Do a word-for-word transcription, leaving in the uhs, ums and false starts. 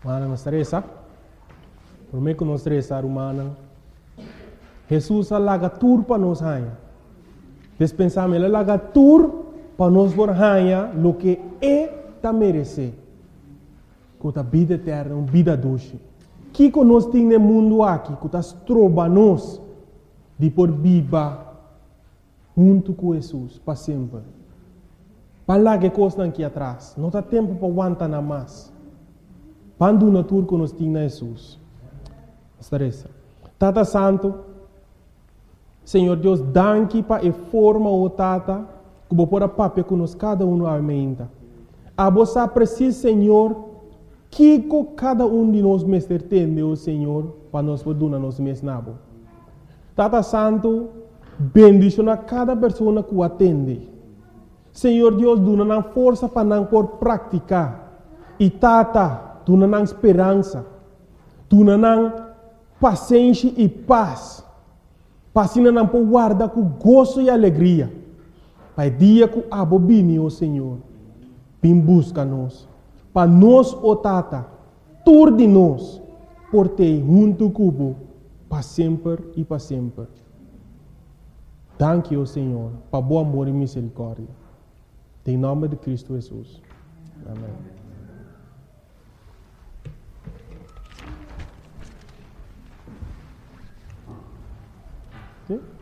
Mana nos stressa. Por mim que nos stressa humana. Jesus alaga tur para nos hanha. Dispensamos ele alaga tur para nos por hanha lo que é ta merece. Com a vida eterna, uma vida doce. Que que nós temos no mundo aqui, que nós trobamos de por viva junto com Jesus para sempre. Para lá que coisa aqui atrás, não tem tempo para aguentar nada mais. Quando na tour que nós temos Jesus. Estarece. Tata Santo, Senhor Deus, danke para a forma o Tata, que vou pôr a papel que nós cada um aumenta. A você precisa, Senhor, que cada um de nós mestre tem, o Senhor, para nós poder nos mesnabo. Tata Santo, bendiciona cada pessoa que o atende. Senhor Deus, dona força para não por praticar. E Tata, dona esperança. Dona paciência e paz. Passina não por guardar com gozo e alegria. Pai dia que abobine, o Senhor, vem busca nós. Para nós, o Tata, tur de nós, por ter junto cubo, para sempre e para sempre. Danke, o Senhor, para bom amor e misericórdia. Em nome de Cristo Jesus. Amém. Okay?